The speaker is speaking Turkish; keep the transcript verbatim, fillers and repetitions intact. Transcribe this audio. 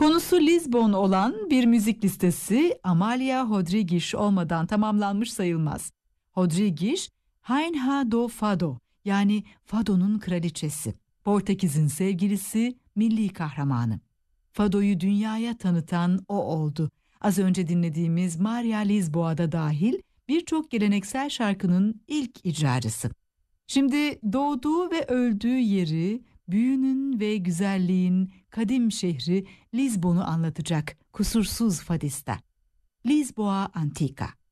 Konusu Lizbon olan bir müzik listesi Amália Rodrigues olmadan tamamlanmış sayılmaz. Rodrigues, Rainha do Fado yani Fado'nun kraliçesi, Portekiz'in sevgilisi, milli kahramanı. Fado'yu dünyaya tanıtan o oldu. Az önce dinlediğimiz Maria Lisboa'da dahil birçok geleneksel şarkının ilk icracısı. Şimdi doğduğu ve öldüğü yeri, büyünün ve güzelliğin kadim şehri Lizbon'u anlatacak kusursuz fadista. Lisboa Antika.